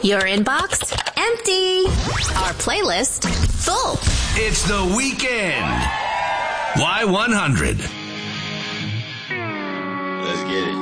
Your inbox, empty. Our playlist, full. It's the weekend. Y100. Let's get it.